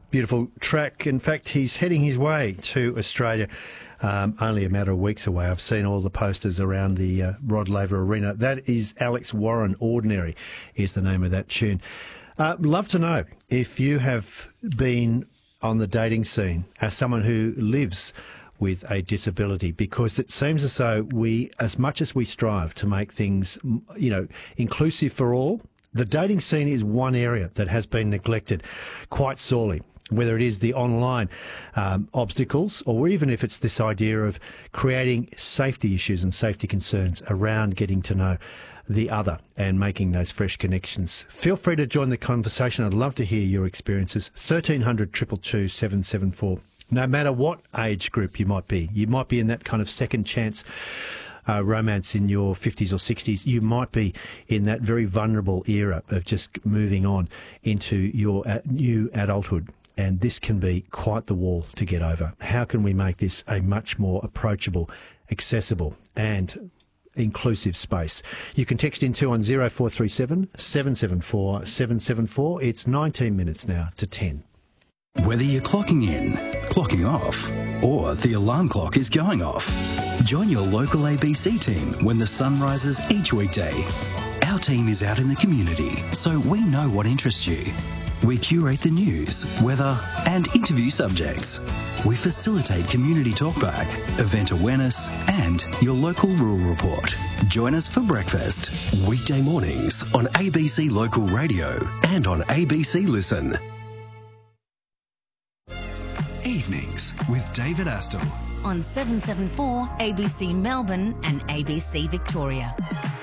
Beautiful track. In fact, he's heading his way to Australia. Only a matter of weeks away. I've seen all the posters around the Rod Laver Arena. That is Alex Warren. Ordinary is the name of that tune. Love to know if you have been on the dating scene as someone who lives with a disability, because it seems as though we, as much as we strive to make things, inclusive for all, the dating scene is one area that has been neglected quite sorely. Whether it is the online obstacles, or even if it's this idea of creating safety issues and safety concerns around getting to know the other and making those fresh connections. Feel free to join the conversation. I'd love to hear your experiences. 1300 222 774. No matter what age group you might be in that kind of second chance romance in your 50s or 60s. You might be in that very vulnerable era of just moving on into your new adulthood. And this can be quite the wall to get over. How can we make this a much more approachable, accessible and inclusive space? You can text into on 0437 774 774. It's 19 minutes now to 10. Whether you're clocking in, clocking off, or the alarm clock is going off, join your local ABC team when the sun rises each weekday. Our team is out in the community, so we know what interests you. We curate the news, weather, and interview subjects. We facilitate community talkback, event awareness, and your local rural report. Join us for breakfast. Weekday mornings on ABC Local Radio and on ABC Listen. Evenings with David Astle. On 774 ABC Melbourne and ABC Victoria.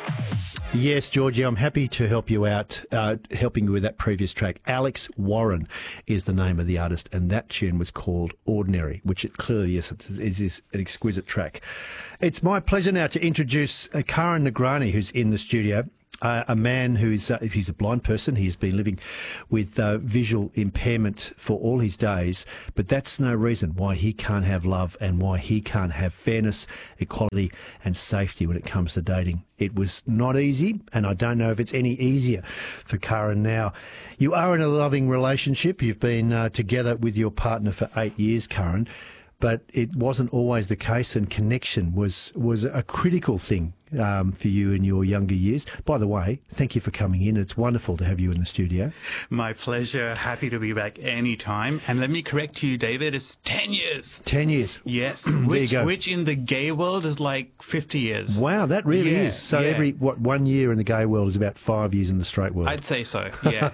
Yes, Georgie, I'm happy to help you out, helping you with that previous track. Alex Warren is the name of the artist, and that tune was called Ordinary, which it clearly is an exquisite track. It's my pleasure now to introduce Karan Nagrani, who's in the studio. A man who's he's a blind person. He's been living with visual impairment for all his days, but that's no reason why he can't have love and why he can't have fairness, equality and safety when it comes to dating. It was not easy, and I don't know if it's any easier for Karan now. You are in a loving relationship. You've been together with your partner for 8 years, Karan, but it wasn't always the case, and connection was a critical thing for you in your younger years. By the way, thank you for coming in. It's wonderful to have you in the studio. My pleasure. Happy to be back anytime. And let me correct you, David, it's 10 years. 10 years. Yes. There you go. Which in the gay world is like 50 years. Wow, that really is. So every 1 year in the gay world is about 5 years in the straight world. I'd say so, yeah.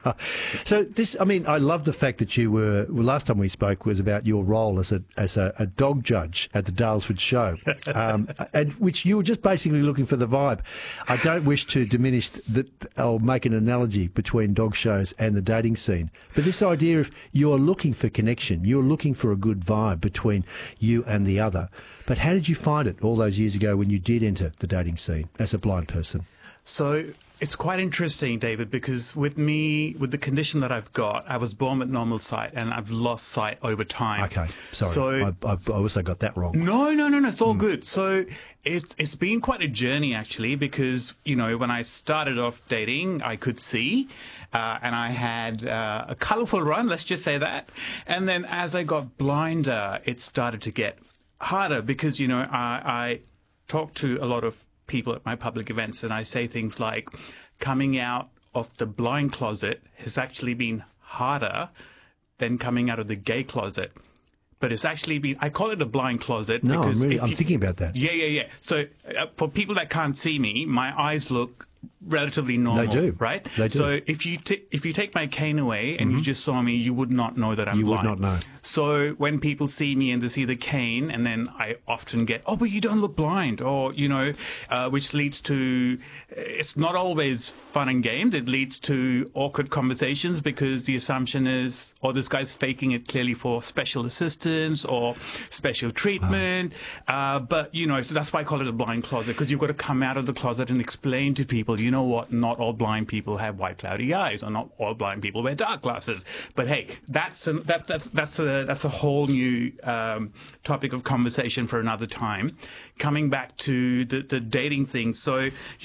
So I love the fact that you were, last time we spoke was about your role as a dog judge at the Dalesford show, and which you were just basically looking for the vibe. I don't wish to diminish or make an analogy between dog shows and the dating scene, but this idea of you're looking for connection, you're looking for a good vibe between you and the other. But how did you find it all those years ago when you did enter the dating scene as a blind person? So it's quite interesting, David, because with the condition that I've got, I was born with normal sight and I've lost sight over time. Okay, sorry. So I also got that wrong. No, it's all good. So it's been quite a journey, actually, because, when I started off dating, I could see, and I had a colourful run, let's just say that. And then as I got blinder, it started to get harder because, I talked to a lot of people at my public events, and I say things like coming out of the blind closet has actually been harder than coming out of the gay closet. But it's actually been, I call it a blind closet. No, because I'm thinking about that. Yeah. So for people that can't see me, my eyes look relatively normal. They do. Right? They do. So if you take my cane away and you just saw me, you would not know that I'm blind. You would not know. So when people see me and they see the cane, and then I often get, oh, but you don't look blind, or, which leads to, it's not always fun and games. It leads to awkward conversations because the assumption is, oh, this guy's faking it clearly for special assistance or special treatment. But, so that's why I call it a blind closet, because you've got to come out of the closet and explain to people people, you know what? Not all blind people have white cloudy eyes, or not all blind people wear dark glasses. But hey, that's a whole new topic of conversation for another time. Coming back to the dating thing, so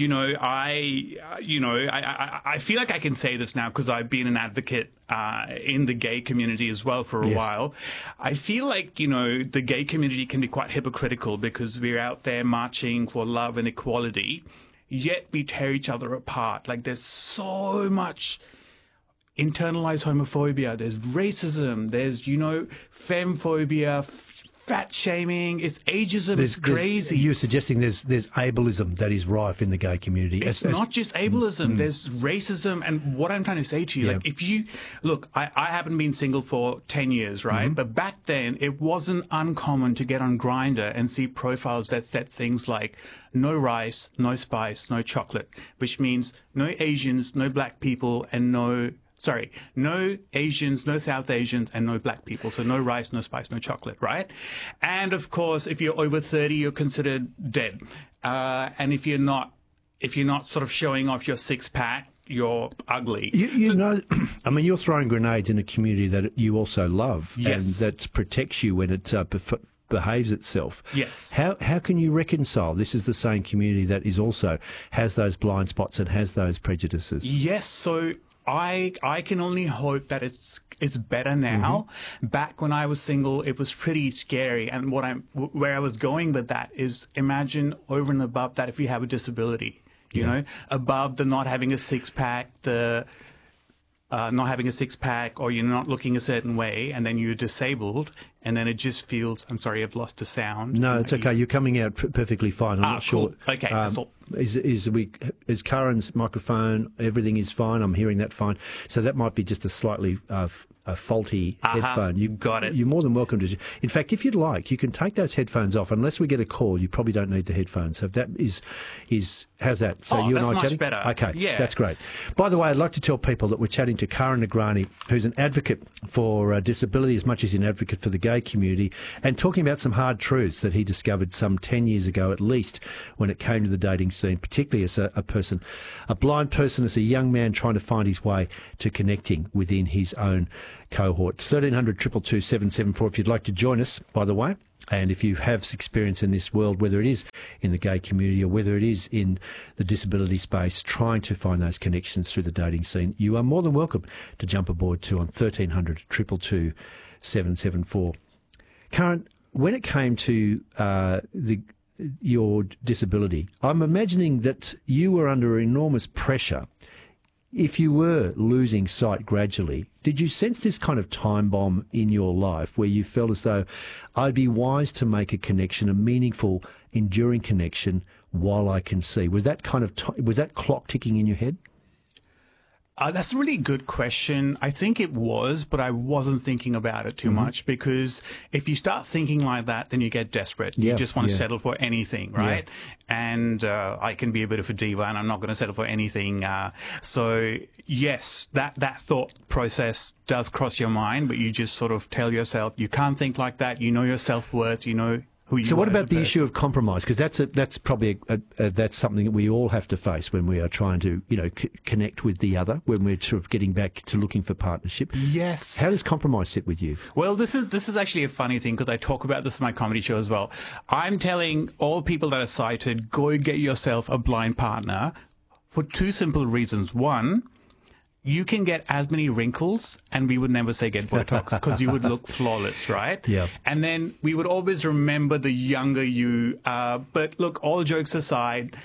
I feel like I can say this now because I've been an advocate in the gay community as well for a while. I feel like, the gay community can be quite hypocritical because we're out there marching for love and equality, yet we tear each other apart. Like, there's so much internalized homophobia, there's racism, there's, femphobia, fat shaming, it's ageism, it's crazy. You're suggesting there's ableism that is rife in the gay community. It's not just ableism, there's racism. And what I'm trying to say to you, like, if you look, I haven't been single for 10 years, right? But back then, it wasn't uncommon to get on Grindr and see profiles that said things like no rice, no spice, no chocolate, which means no Asians, no black people, and no Asians, no South Asians, and no black people. So no rice, no spice, no chocolate, right? And of course, if you're over 30, you're considered dead. And if you're not sort of showing off your six-pack, you're ugly. I mean, you're throwing grenades in a community that you also love, Yes. and that protects you when it behaves itself. Yes. How can you reconcile? This is the same community that is also has those blind spots and has those prejudices. Yes. So I can only hope that it's better now. Back when I was single, it was pretty scary. And where I was going with that is, imagine over and above that, if you have a disability, above the not having a six-pack, not having a six-pack, or you're not looking a certain way, and then you're disabled, and then it just feels, I'm sorry, I've lost the sound. No, it's okay. You're coming out perfectly fine. I'm not sure. Cool. Okay, that's all. Is Karen's microphone, everything is fine? I'm hearing that fine. So that might be just a slightly a faulty headphone. You got it. You're more than welcome to. In fact, if you'd like, you can take those headphones off. Unless we get a call, you probably don't need the headphones. So if that is how's that? So you and I that's chatting? much better. Okay, Yeah. that's great. By the way, I'd like to tell people that we're chatting to Karen Nagrani, who's an advocate for disability as much as an advocate for the gay community, and talking about some hard truths that he discovered some 10 years ago at least when it came to the dating scene, particularly as a blind person, as a young man trying to find his way to connecting within his own cohort. 1300 222 774 if you'd like to join us, by the way. And if you have experience in this world, whether it is in the gay community or whether it is in the disability space, trying to find those connections through the dating scene, you are more than welcome to jump aboard too on 1300 222 774. Karen, when it came to your disability, I'm imagining that you were under enormous pressure. If you were losing sight gradually, did you sense this kind of time bomb in your life where you felt as though I'd be wise to make a connection, a meaningful, enduring connection while I can see? Was that kind of was that clock ticking in your head? That's a really good question. I think it was, but I wasn't thinking about it too much, because if you start thinking like that, then you get desperate. You just want to settle for anything, right? And I can be a bit of a diva, and I'm not going to settle for anything. So yes, that thought process does cross your mind, but you just sort of tell yourself you can't think like that. You know your self-worth. You know who you are. So what about the issue of compromise? Because that's probably that's something that we all have to face when we are trying to connect with the other, when we're sort of getting back to looking for partnership. Yes. How does compromise sit with you? Well, this is actually a funny thing, because I talk about this in my comedy show as well. I'm telling all people that are sighted, go get yourself a blind partner for two simple reasons. One, you can get as many wrinkles, and we would never say get Botox, because you would look flawless, right? Yeah. And then we would always remember the younger you. But look, all jokes aside,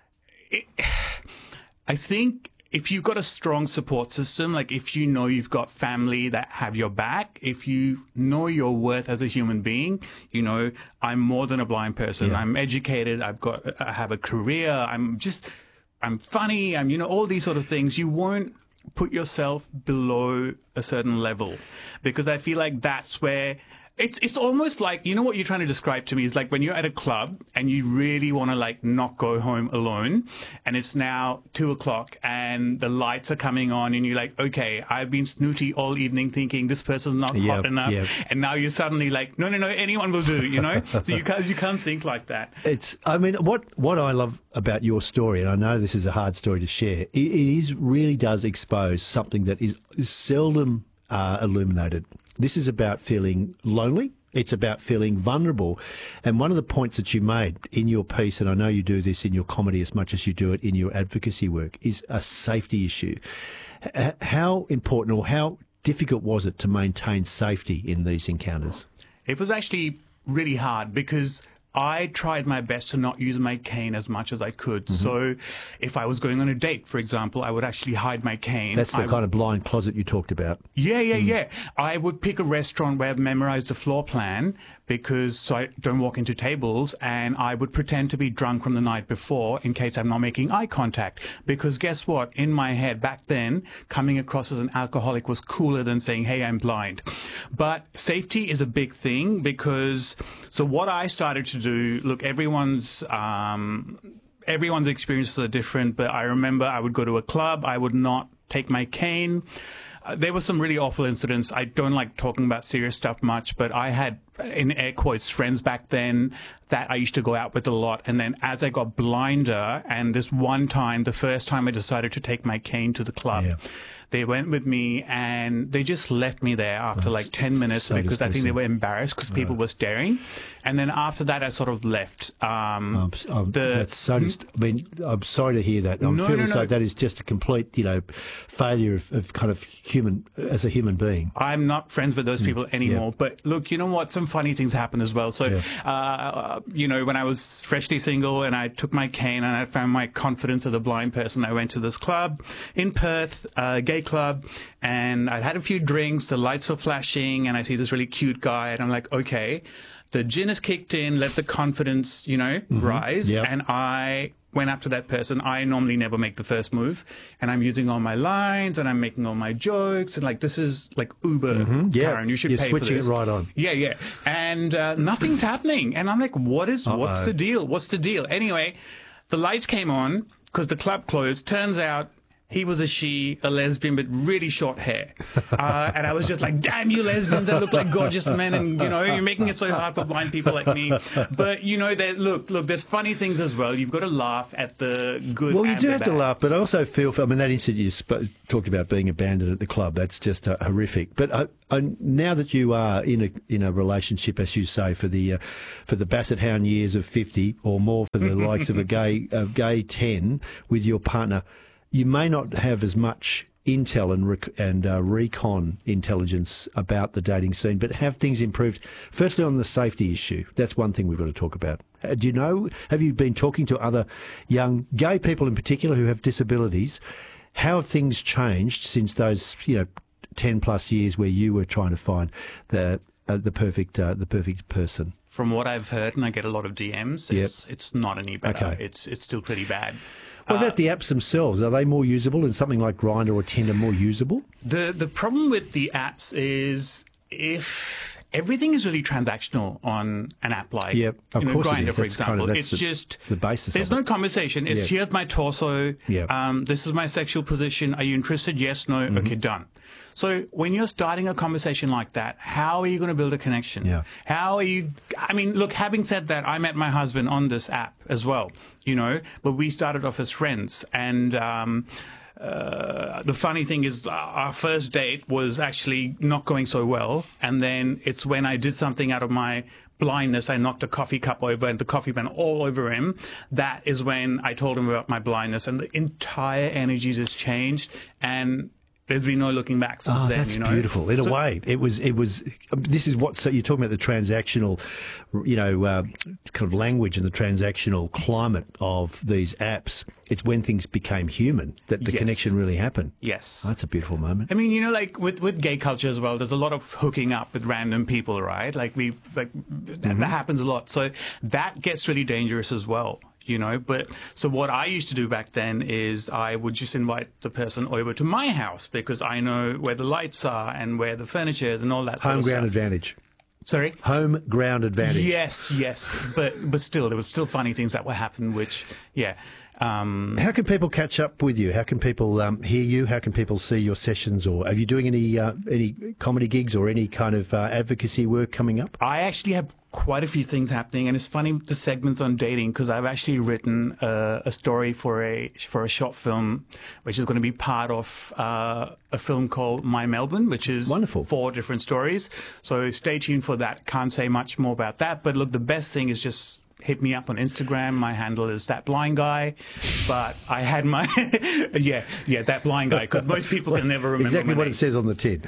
I think if you've got a strong support system, like if you know you've got family that have your back, if you know your worth as a human being, I'm more than a blind person. Yeah. I'm educated. I have a career. I'm funny. I'm all these sort of things. You won't put yourself below a certain level, because I feel like that's where It's almost like, you know what you're trying to describe to me is like when you're at a club and you really want to like not go home alone, and it's now 2:00 and the lights are coming on and you're like, okay, I've been snooty all evening thinking this person's not hot enough, and now you're suddenly like, no, anyone will do, you know? So you can't think like that. I mean, what I love about your story, and I know this is a hard story to share, it really does expose something that is seldom illuminated. This is about feeling lonely. It's about feeling vulnerable. And one of the points that you made in your piece, and I know you do this in your comedy as much as you do it in your advocacy work, is a safety issue. How important or how difficult was it to maintain safety in these encounters? It was actually really hard because I tried my best to not use my cane as much as I could. So if I was going on a date, for example, I would actually hide my cane. That's the kind of blind closet you talked about. Yeah. I would pick a restaurant where I've memorized the floor plan so I don't walk into tables, and I would pretend to be drunk from the night before in case I'm not making eye contact. Because guess what? In my head back then, coming across as an alcoholic was cooler than saying, hey, I'm blind. But safety is a big thing so what I started to do, look, everyone's experiences are different, but I remember I would go to a club, I would not take my cane. There were some really awful incidents. I don't like talking about serious stuff much, but I had, in air quotes, friends back then that I used to go out with a lot. And then as I got blinder, and this one time, the first time I decided to take my cane to the club, they went with me and they just left me there after like 10 minutes because I think they were embarrassed because people were staring. And then after that, I sort of left. That's so I mean, I'm sorry to hear that. I'm feeling so that is just a complete, failure of kind of as a human being. I'm not friends with those people anymore. But look, you know what? Some funny things happen as well. So, when I was freshly single and I took my cane and I found my confidence as a blind person, I went to this club in Perth, gay club, and I'd had a few drinks, the lights were flashing, and I see this really cute guy, and I'm like, okay, the gin has kicked in, let the confidence, rise, and I went up to that person. I normally never make the first move, and I'm using all my lines, and I'm making all my jokes, and like, this is like Uber, Karen, you should pay for this. You're switching it right on. Yeah. And nothing's happening, and I'm like, what's the deal? What's the deal? Anyway, the lights came on, because the club closed. Turns out he was a lesbian, but really short hair. And I was just like, damn you lesbians, they look like gorgeous men. And, you're making it so hard for blind people like me. But, look, there's funny things as well. You've got to laugh at the good. Well, you do have to laugh, but I also feel, that incident you talked about being abandoned at the club, that's just horrific. But now that you are in a relationship, as you say, for the Basset Hound years of 50 or more, for the likes of a gay 10 with your partner, you may not have as much intel and recon intelligence about the dating scene, but have things improved? Firstly, on the safety issue, that's one thing we've got to talk about. Have you been talking to other young gay people in particular who have disabilities? How have things changed since those 10 plus years where you were trying to find the perfect person? From what I've heard, and I get a lot of DMs, it's not any better. Okay. It's still pretty bad. What about the apps themselves? Are they more usable? And something like Grindr or Tinder more usable? The problem with the apps is if everything is really transactional on an app like Grindr, for example. It's just the basis. There's no conversation. It's here's my torso. This is my sexual position. Are you interested? Yes, no. Okay, done. So when you're starting a conversation like that, how are you going to build a connection? Yeah. How are you? I mean, look, having said that, I met my husband on this app as well, but we started off as friends. And the funny thing is our first date was actually not going so well. And then it's when I did something out of my blindness, I knocked a coffee cup over and the coffee went all over him. That is when I told him about my blindness, and the entire energy just changed, and there's been no looking back since then. That's beautiful. In a way, it was. This is what. So you're talking about the transactional, kind of language and the transactional climate of these apps. It's when things became human that the connection really happened. Yes, that's a beautiful moment. I mean, like with gay culture as well, there's a lot of hooking up with random people, right? That happens a lot. So that gets really dangerous as well. But so what I used to do back then is I would just invite the person over to my house because I know where the lights are and where the furniture is and all that sort of stuff. Home ground advantage. Sorry? Home ground advantage. Yes. But still, there were still funny things that were happening, which, yeah. How can people catch up with you? How can people hear you? How can people see your sessions? Or are you doing any comedy gigs or any kind of advocacy work coming up? I actually have quite a few things happening, and it's funny, the segments on dating, because I've actually written a story for a short film, which is going to be part of a film called My Melbourne, which is wonderful. 4 different stories. So stay tuned for that. Can't say much more about that, but look, the best thing is just hit me up on Instagram. My handle is That Blind Guy. But I had my yeah, That Blind Guy, because most people can never remember exactly what name. it says on the tin.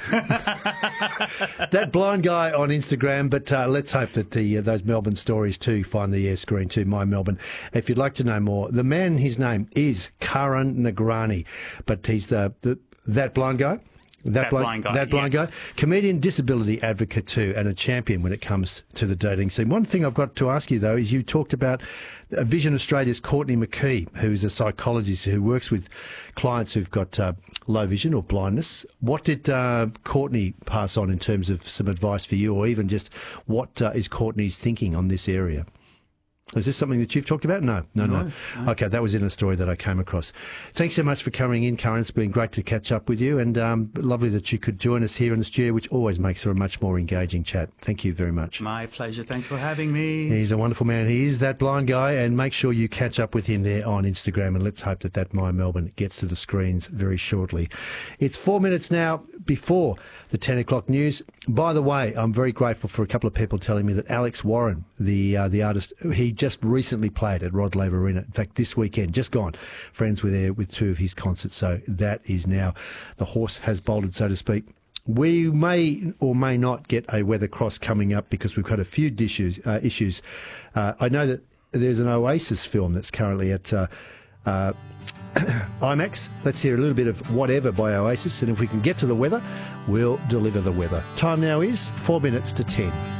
That Blind Guy on Instagram. But let's hope that those Melbourne stories too find the air screen too. My Melbourne. If you'd like to know more, the man, his name is Karan Nagrani, but he's That Blind Guy. That blind guy, comedian, disability advocate too, and a champion when it comes to the dating scene. One thing I've got to ask you though is you talked about Vision Australia's Courtney McKee, who's a psychologist who works with clients who've got low vision or blindness. What did Courtney pass on in terms of some advice for you, or even just what is Courtney's thinking on this area? Is this something that you've talked about? No. Okay, that was in a story that I came across. Thanks so much for coming in, Karan. It's been great to catch up with you, and lovely that you could join us here in the studio, which always makes for a much more engaging chat. Thank you very much. My pleasure. Thanks for having me. He's a wonderful man. He is That Blind Guy, and make sure you catch up with him there on Instagram, and let's hope that My Melbourne gets to the screens very shortly. It's 4 minutes now before the 10 o'clock news. By the way, I'm very grateful for a couple of people telling me that Alex Warren, the artist, he just recently played at Rod Laver Arena. In fact, this weekend, just gone, friends were there with 2 of his concerts. So that is now, the horse has bolted, so to speak. We may or may not get a weather cross coming up because we've got a few issues. I know that there's an Oasis film that's currently at IMAX. Let's hear a little bit of Whatever by Oasis, and if we can get to the weather, we'll deliver the weather. Time now is 4 minutes to 10.